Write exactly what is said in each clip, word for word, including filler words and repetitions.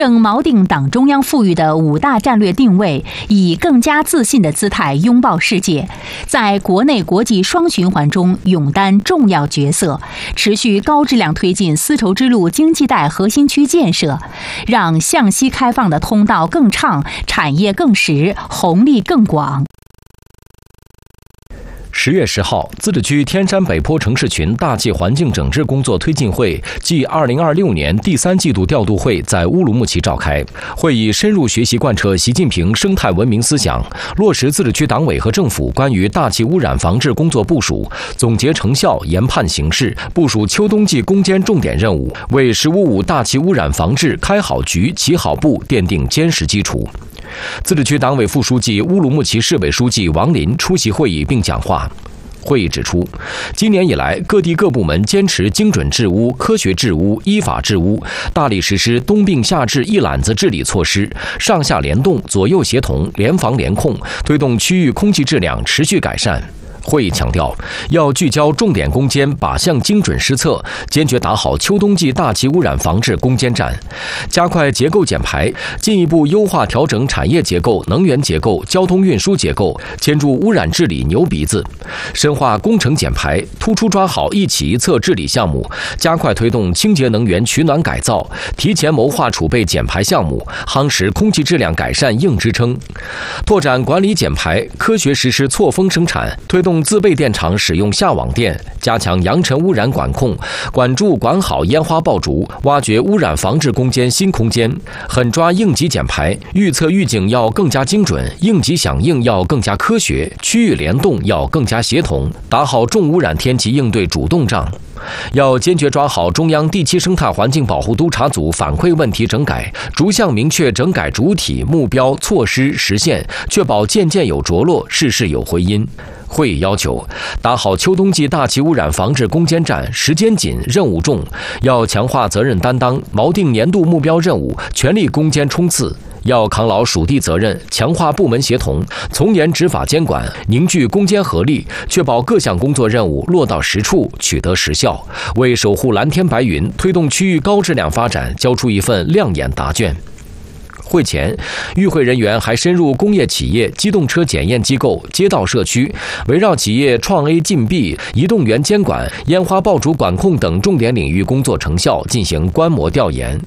正锚定党中央赋予的五大战略定位，以更加自信的姿态拥抱世界，在国内国际双循环中勇担重要角色，持续高质量推进丝绸之路经济带核心区建设，让向西开放的通道更畅，产业更实，红利更广。 十月十号，自治区天山北坡城市群大气环境整治工作推进会暨二零二六年第三季度调度会在乌鲁木齐召开。会议深入学习贯彻习近平生态文明思想，落实自治区党委和政府关于大气污染防治工作部署，总结成效，研判形势，部署秋冬季攻坚重点任务，为“十五五”大气污染防治开好局、起好步奠定坚实基础。自治区党委副书记、乌鲁木齐市委书记王林出席会议并讲话。会议指出，今年以来，各地各部门坚持精准治污、科学治污、依法治污，大力实施冬病夏治一揽子治理措施，上下联动、左右协同、联防联控，推动区域空气质量持续改善。会议强调，要聚焦重点攻坚，靶向精准施策，坚决打好秋冬季大气污染防治攻坚战，加快结构减排，进一步优化调整产业结构、能源结构、交通运输结构，牵住污染治理牛鼻子，深化工程减排，突出抓好一起一策治理项目，加快推动清洁能源取暖改造，提前谋划储备减排项目，夯实空气质量改善硬支撑，拓展管理减排，科学实施错峰生产，推动自备电厂使用下网电，加强扬尘污染管控，管住管好烟花爆竹，挖掘污染防治攻坚新空间，狠抓应急减排，预测预警要更加精准，应急响应要更加科学，区域联动要更加协同，打好重污染天气应对主动仗。要坚决抓好中央第七生态环境保护督察组反馈问题整改，逐项明确整改主体、目标、措施实现，确保件件有着落，事事有回音。会议要求，打好秋冬季大气污染防治攻坚战，时间紧，任务重，要强化责任担当，锚定年度目标任务，全力攻坚冲刺。要扛牢属地责任，强化部门协同，从严执法监管，凝聚攻坚合力，确保各项工作任务落到实处，取得实效，为守护蓝天白云、推动区域高质量发展交出一份亮眼答卷。会前，与会人员还深入工业企业、机动车检验机构、街道社区，围绕企业创 A 禁闭、移动源监管、烟花爆竹管控等重点领域工作成效进行观摩调研。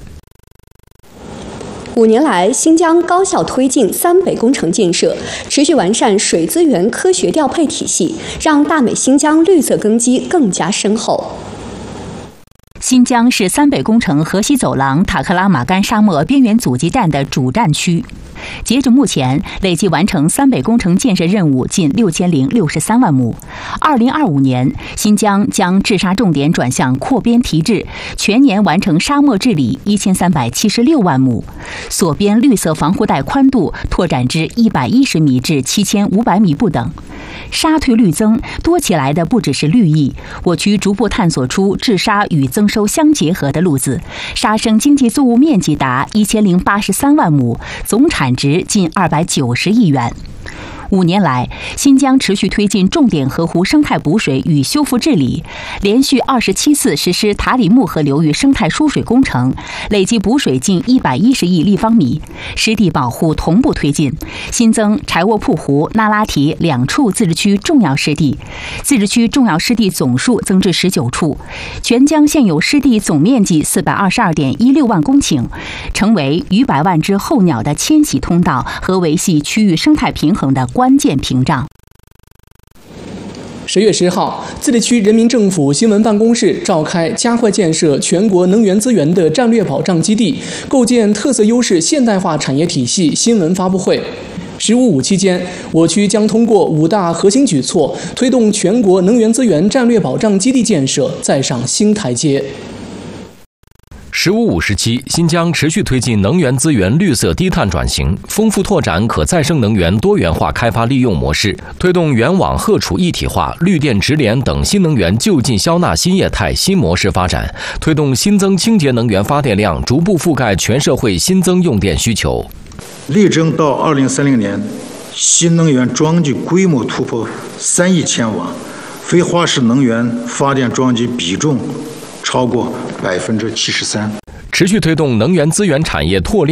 五年来，新疆高效推进三北工程建设，持续完善水资源科学调配体系，让大美新疆绿色根基更加深厚。 新疆是三北工程河西走廊塔克拉玛干沙漠边缘阻击战的主战区。截至目前，累计完成三北工程建设任务近六千零六十三万亩。二零二五年，新疆将治沙重点转向扩边提质，全年完成沙漠治理一千三百七十六万亩，所边绿色防护带宽度拓展至一百一十米至七千五百米不等。沙退绿增，多起来的不只是绿意，我区逐步探索出治沙与增收相结合的路子，沙生经济作物面积达一千零八十三万亩，总产值近二百九十亿元。五年来，新疆持续推进重点河湖生态补水与修复治理，连续二十七次实施塔里木河流域生态输水工程，累计补水近一百一十亿立方米。湿地保护同步推进，新增柴沃铺湖、那拉提两处自治区重要湿地，自治区重要湿地总数增至十九处，全疆现有湿地总面积四百二十二点一六万公顷，成为逾百万只候鸟的迁徙通道和维系区域生态平衡的关键屏障。 十月十号，自治区人民政府新闻办公室召开加快建设全国能源资源的战略保障基地，构建特色优势现代化产业体系新闻发布会。十五五期间，我区将通过五大核心举措，推动全国能源资源战略保障基地建设再上新台阶。 十五五时期，新疆持续推进能源资源绿色低碳转型，丰富拓展可再生能源多元化开发利用模式，推动原网荷储一体化、绿电直联等新能源就近消纳新业态新模式发展，推动新增清洁能源发电量逐步覆盖全社会新增用电需求。 力争到二零三零年，新能源装机规模突破三亿千瓦，非化石能源发电装机比重超过百分之七十三， 持续推动能源资源产业拓链。